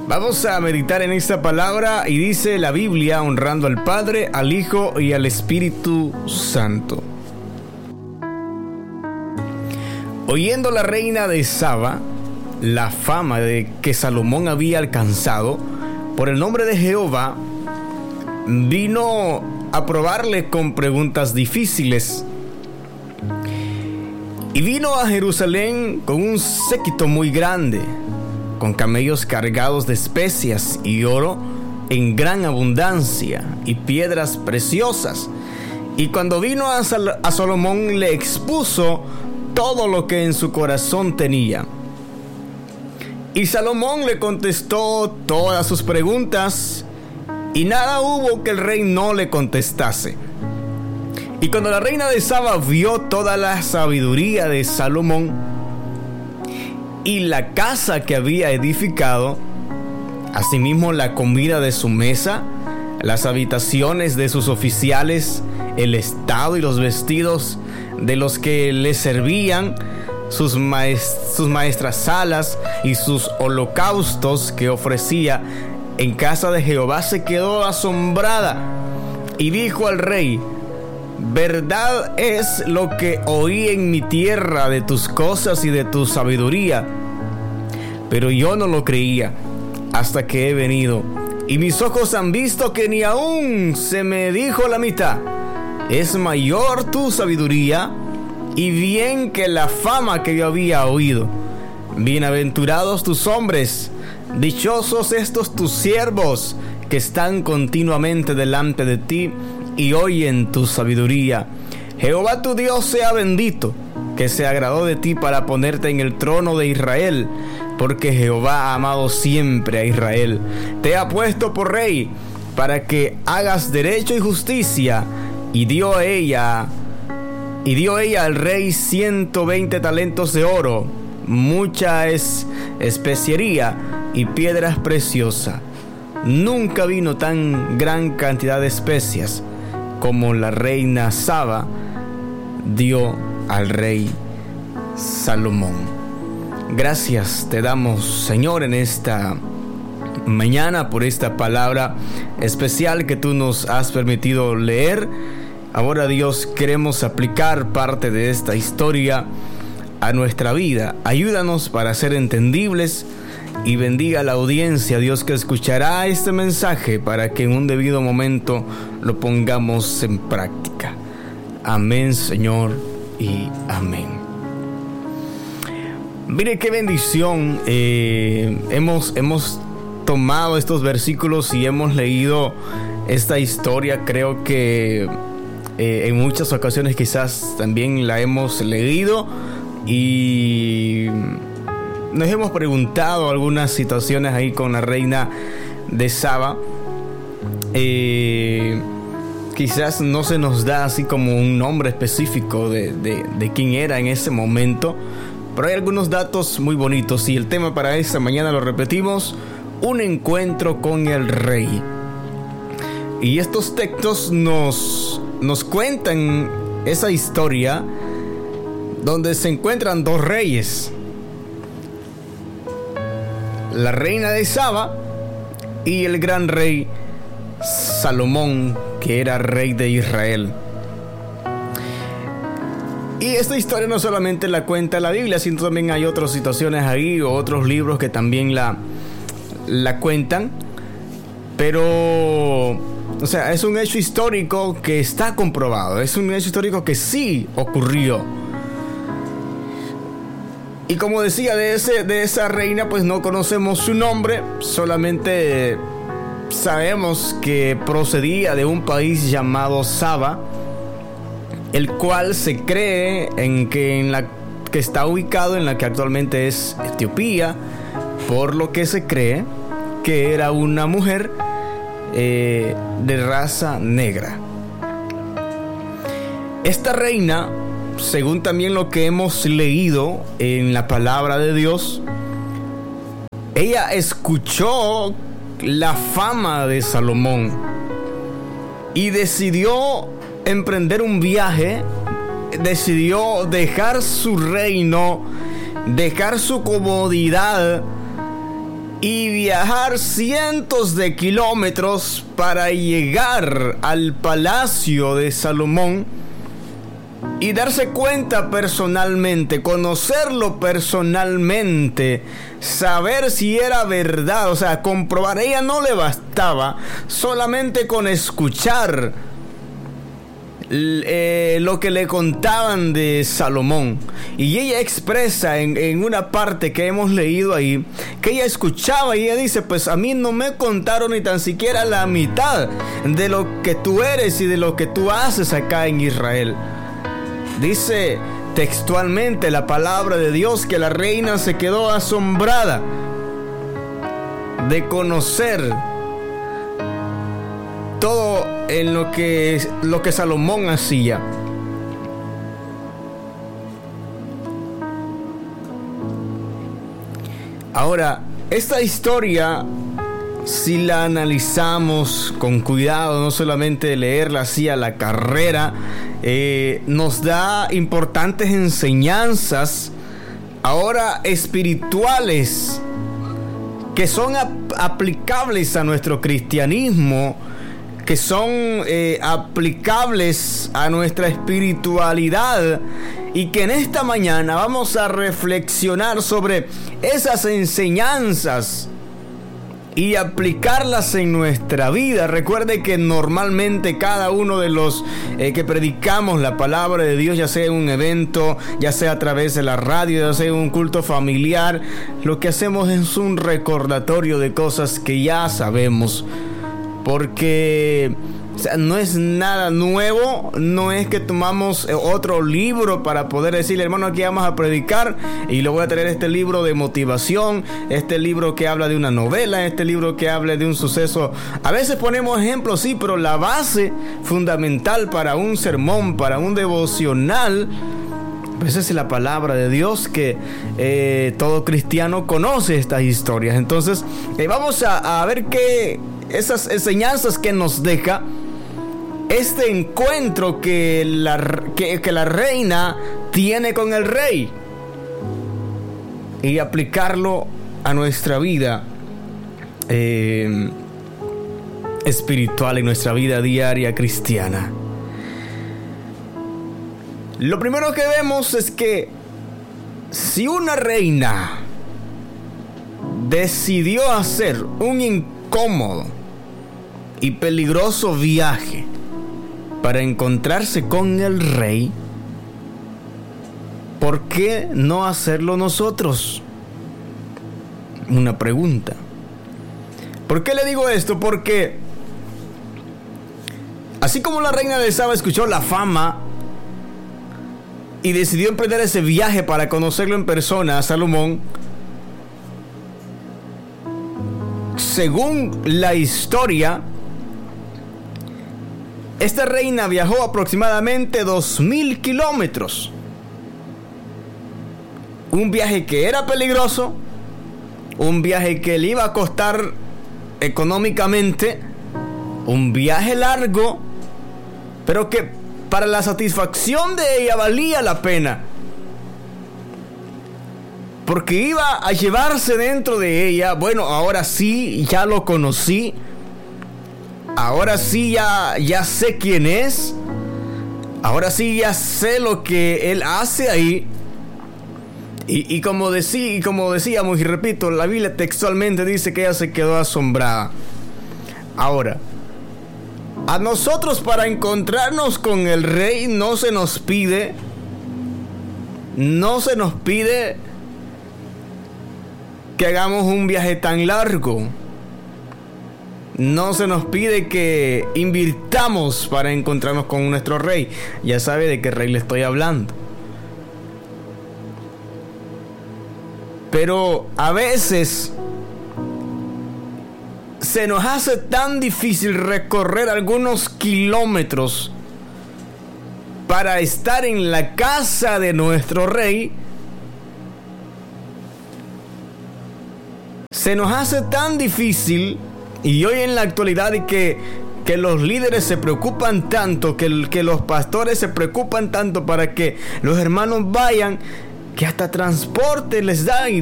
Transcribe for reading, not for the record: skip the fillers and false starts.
Vamos a meditar en esta palabra y dice la Biblia, honrando al Padre, al Hijo y al Espíritu Santo. Oyendo la reina de Saba la fama de que Salomón había alcanzado por el nombre de Jehová, vino a probarle con preguntas difíciles. Y vino a Jerusalén con un séquito muy grande, con camellos cargados de especias y oro en gran abundancia y piedras preciosas. Y cuando vino a Salomón, le expuso todo lo que en su corazón tenía. Y Salomón le contestó todas sus preguntas, y nada hubo que el rey no le contestase. Y cuando la reina de Saba vio toda la sabiduría de Salomón y la casa que había edificado, asimismo la comida de su mesa, las habitaciones de sus oficiales, el estado y los vestidos de los que le servían, sus maestras salas y sus holocaustos que ofrecía en casa de Jehová, se quedó asombrada y dijo al rey: verdad es lo que oí en mi tierra de tus cosas y de tu sabiduría, pero yo no lo creía hasta que he venido, y mis ojos han visto que ni aún se me dijo la mitad. Es mayor tu sabiduría y bien que la fama que yo había oído. Bienaventurados tus hombres, dichosos estos tus siervos que están continuamente delante de ti y oyen tu sabiduría. Jehová tu Dios sea bendito, que se agradó de ti para ponerte en el trono de Israel, porque Jehová ha amado siempre a Israel. Te ha puesto por rey para que hagas derecho y justicia, y dio ella al rey 120 talentos de oro, mucha especiería y piedras preciosas. Nunca vino tan gran cantidad de especias como la reina Saba dio al rey Salomón. Gracias te damos, Señor, en esta mañana por esta palabra especial que tú nos has permitido leer. Ahora, Dios, queremos aplicar parte de esta historia a nuestra vida. Ayúdanos para ser entendibles y bendiga a la audiencia, Dios, que escuchará este mensaje, para que en un debido momento lo pongamos en práctica. Amén, Señor, y amén. Mire qué bendición. Hemos tomado estos versículos y hemos leído esta historia. Creo que en muchas ocasiones quizás también la hemos leído y nos hemos preguntado algunas situaciones ahí con la reina de Saba. Quizás no se nos da así como un nombre específico de quién era en ese momento, pero hay algunos datos muy bonitos, y el tema para esta mañana lo repetimos: un encuentro con el rey. Y estos textos nos cuentan esa historia donde se encuentran dos reyes, la reina de Saba y el gran rey Salomón, que era rey de Israel. Y esta historia no solamente la cuenta la Biblia, sino también hay otras situaciones ahí, o otros libros que también la cuentan. Pero, o sea, es un hecho histórico que está comprobado, es un hecho histórico que sí ocurrió. Y como decía, de esa reina, pues no conocemos su nombre, solamente sabemos que procedía de un país llamado Saba, el cual se cree que está ubicado en la que actualmente es Etiopía, por lo que se cree que era una mujer de raza negra. Esta reina, según también lo que hemos leído en la palabra de Dios, ella escuchó la fama de Salomón y decidió emprender un viaje, decidió dejar su reino, dejar su comodidad y viajar cientos de kilómetros para llegar al palacio de Salomón y darse cuenta personalmente, conocerlo personalmente, saber si era verdad, o sea, comprobar. A ella no le bastaba solamente con escuchar lo que le contaban de Salomón. Y ella expresa en una parte que hemos leído ahí, que ella escuchaba y ella dice: pues a mí no me contaron ni tan siquiera la mitad de lo que tú eres y de lo que tú haces acá en Israel. Dice textualmente la palabra de Dios que la reina se quedó asombrada de conocer todo en lo que Salomón hacía. Ahora, esta historia, si la analizamos con cuidado, no solamente leerla así a la carrera, nos da importantes enseñanzas ahora espirituales que son aplicables a nuestro cristianismo, que son aplicables a nuestra espiritualidad, y que en esta mañana vamos a reflexionar sobre esas enseñanzas y aplicarlas en nuestra vida. Recuerde que normalmente cada uno de los que predicamos la palabra de Dios, ya sea en un evento, ya sea a través de la radio, ya sea en un culto familiar, lo que hacemos es un recordatorio de cosas que ya sabemos. Porque no es nada nuevo, no es que tomamos otro libro para poder decirle: hermano, aquí vamos a predicar y le voy a traer este libro de motivación, este libro que habla de una novela, este libro que habla de un suceso. A veces ponemos ejemplos, sí, pero la base fundamental para un sermón, para un devocional, pues es la palabra de Dios, que todo cristiano conoce estas historias. Entonces vamos a ver qué esas enseñanzas que nos deja este encuentro que la reina tiene con el rey, y aplicarlo a nuestra vida espiritual, en nuestra vida diaria cristiana. Lo primero que vemos es que si una reina decidió hacer un incómodo y peligroso viaje para encontrarse con el rey, ¿por qué no hacerlo nosotros? Una pregunta. ¿Por qué le digo esto? Porque así como la reina de Saba escuchó la fama y decidió emprender ese viaje para conocerlo en persona a Salomón, según la historia, esta reina viajó aproximadamente 2,000 kilómetros. Un viaje que era peligroso, un viaje que le iba a costar económicamente, un viaje largo, pero que para la satisfacción de ella valía la pena, porque iba a llevarse dentro de ella: bueno, ahora sí ya lo conocí, ahora sí ya sé quién es, ahora sí ya sé lo que él hace ahí. Y como decíamos y repito, la Biblia textualmente dice que ella se quedó asombrada. Ahora, a nosotros, para encontrarnos con el rey, no se nos pide que hagamos un viaje tan largo. No se nos pide que invirtamos para encontrarnos con nuestro rey. Ya sabe de qué rey le estoy hablando. Pero a veces se nos hace tan difícil recorrer algunos kilómetros para estar en la casa de nuestro rey. Se nos hace tan difícil, y hoy en la actualidad, y que los líderes se preocupan tanto, que los pastores se preocupan tanto para que los hermanos vayan, que hasta transporte les dan.